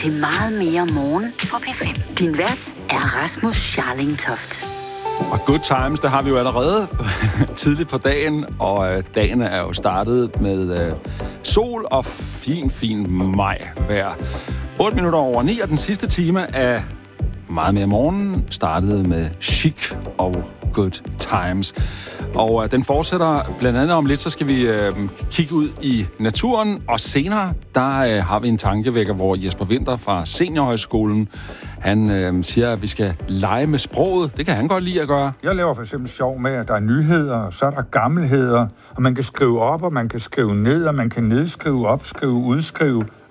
til Meget mere morgen på P5. Din vært er Rasmus Scharling Toft. Og good times, der har vi jo allerede tidligt på dagen, og dagen er jo startet med sol og fin majvejr. 8 minutter over 9, og den sidste time af Meget mere morgen startede med Chic og Good Times. Og den fortsætter blandt andet om lidt, så skal vi kigge ud i naturen, og senere, der har vi en tankevækker, hvor Jesper Winther fra Seniorhøjskolen, han siger, at vi skal lege med sproget. Det kan han godt lide at gøre. Jeg laver for eksempel sjov med, at der er nyheder, og så er der gammelheder, og man kan skrive op, og man kan skrive ned, og man kan nedskrive, opskrive, udskrive,